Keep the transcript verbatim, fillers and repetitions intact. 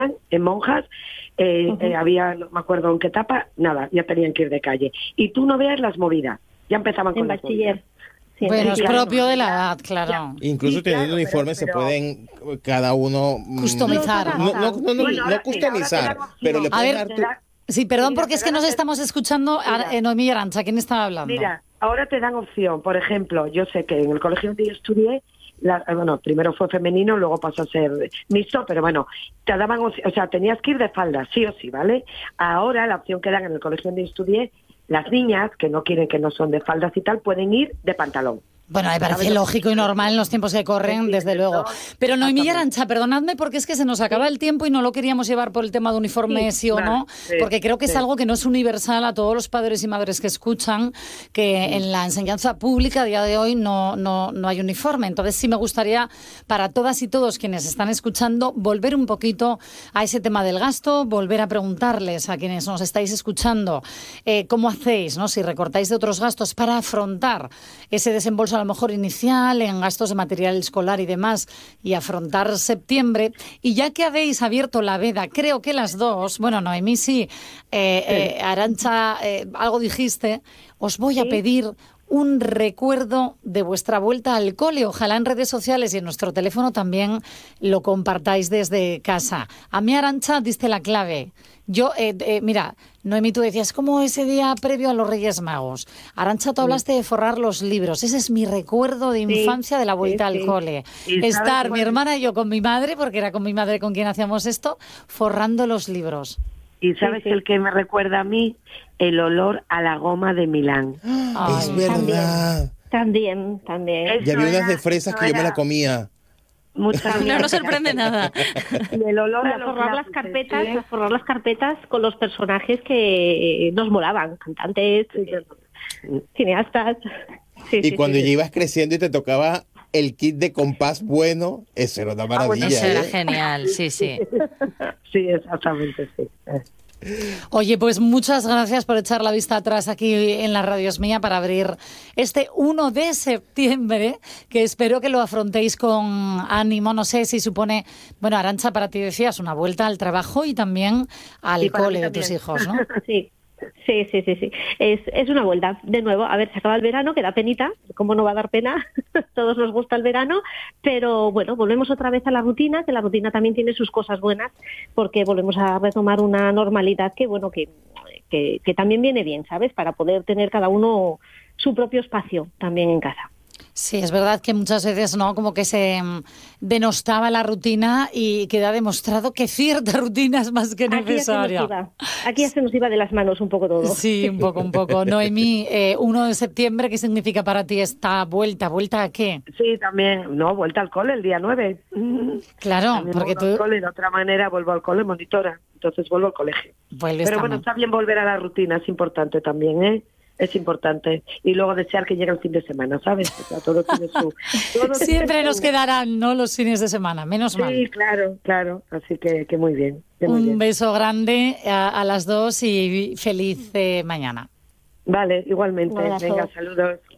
en monjas, eh, Uh-huh. eh, había, no me acuerdo en qué etapa, nada, ya tenían que ir de calle. Y tú no veas las movidas, ya empezaban con En las bachiller. movidas. Sí, en Bueno, es bachiller. claro, propio de la ya, edad, claro. ya. Incluso Sí, teniendo claro, uniformes pero- se pueden cada uno mm, Customizar. No, no, no, no, Bueno, no ahora- mira, ahora te customizar, dan opción. pero le A pueden ver, dar Te tu- da- Sí, perdón, Mira, porque es que pero nos ahora te- estamos escuchando a Mira. eh, Noemí Arantxa. ¿Quién estaba hablando? Mira, ahora te dan opción. Por ejemplo, yo sé que en el colegio donde yo estudié, la- eh, bueno, primero fue femenino, luego pasó a ser mixto, pero bueno, te daban, opci- o sea, tenías que ir de falda, sí o sí, ¿vale? Ahora la opción que dan en el colegio donde yo estudié, las niñas que no quieren, que no son de faldas y tal, pueden ir de pantalón. Bueno, me parece ¿Sabes? lógico y normal en los tiempos que corren, Sí, desde sí, luego. no, Pero Noemí exactamente. Arantxa, perdonadme porque es que se nos acaba el tiempo y no lo queríamos llevar por el tema de uniforme, sí, Sí, o vale, no, sí, porque creo que es sí. algo que no es universal a todos los padres y madres que escuchan, que en la enseñanza pública a día de hoy no, no, no hay uniforme. Entonces sí me gustaría, para todas y todos quienes están escuchando, volver un poquito a ese tema del gasto, volver a preguntarles a quienes nos estáis escuchando eh, cómo hacéis, ¿no? Si recortáis de otros gastos para afrontar ese desembolso a lo mejor inicial en gastos de material escolar y demás y afrontar septiembre. Y ya que habéis abierto la veda, creo que las dos, bueno, Noemí sí, eh, eh, Arantxa, eh, algo dijiste, os voy a Sí. pedir un recuerdo de vuestra vuelta al cole. Ojalá en redes sociales y en nuestro teléfono también lo compartáis desde casa. A mí, Arantxa, diste la clave. Yo, eh, eh, mira, Noemí, tú decías, como ese día previo a los Reyes Magos. Arantxa, tú hablaste de forrar los libros. Ese es mi recuerdo de Sí, infancia de la vuelta sí, al sí. cole. ¿Y sabes Estar cuál mi es? hermana y yo con mi madre, porque era con mi madre con quien hacíamos esto, forrando los libros. Y sabes sí. el que me recuerda a mí, el olor a la goma de Milán. Ay, Es verdad. También, también. Es- Y había Eso unas de era- fresas que yo me era- la comía. Muchas no nos sorprende nada. Y el olor Y a a los forrar las lápices, carpetas, ¿sí? a forrar las carpetas con los personajes que nos molaban, cantantes, eh, cineastas. Sí, Y sí, cuando sí. ya ibas creciendo y te tocaba el kit de compás bueno, eso era una maravilla. Eso era ¿eh? genial, sí, sí. Sí, exactamente, sí. Oye, pues muchas gracias por echar la vista atrás aquí en la Radio Es Mía para abrir este uno de septiembre, que espero que lo afrontéis con ánimo. No sé si supone, bueno, Arantxa, para ti decías, una vuelta al trabajo y también al Y para cole mí de tus también. hijos, ¿no? Sí, sí, sí, sí, sí. Es, es una vuelta. De nuevo, a ver, se acaba el verano, que da penita. ¿Cómo no va a dar pena? Todos nos gusta el verano, pero bueno, volvemos otra vez a la rutina, que la rutina también tiene sus cosas buenas, porque volvemos a retomar una normalidad que, bueno, que, que, que también viene bien, ¿sabes? Para poder tener cada uno su propio espacio también en casa. Sí, es verdad que muchas veces, ¿no? Como que se mm, denostaba la rutina y queda demostrado que cierta rutina es más que Aquí ya, se nos necesaria. iba, aquí ya se nos iba de las manos un poco todo. Sí, un poco, un poco. Noemí, eh, uno de septiembre, ¿qué significa para ti esta vuelta? ¿Vuelta a qué? Sí, también, no, vuelta al cole el día nueve. Claro, También porque vuelvo al tú cole, de otra manera vuelvo al cole monitora, entonces vuelvo al colegio. vuelves Pero bueno, también. está bien volver a la rutina, es importante también, ¿eh? Es importante. Y luego desear que llegue el fin de semana, ¿sabes? O sea, todo tiene su... todo Siempre tiene nos su- quedarán, ¿no? Los fines de semana, menos Sí, mal. claro, claro. Así que, que muy bien. que muy Un bien. beso grande a, a las dos y feliz eh, mañana. Vale, igualmente. Un abrazo. Venga, saludos.